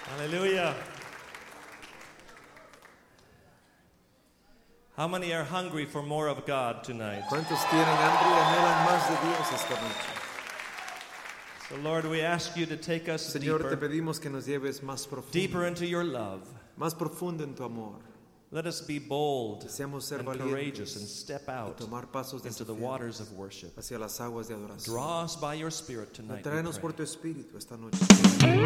Hallelujah. How many are hungry for more of God tonight? ¿Cuántos tienen hambre y anhelan más de Dios esta noche? So Lord, we ask you to take us Señor, te deeper, pedimos que nos lleves más deeper profundo, into your love. más profundo en tu amor. Let us be bold Deseamos ser and courageous and valientes step y out tomar pasos into the desafiantes waters of worship. hacia las aguas de adoración. Draw us by your Spirit tonight. we Tráenos pray. por tu espíritu esta noche.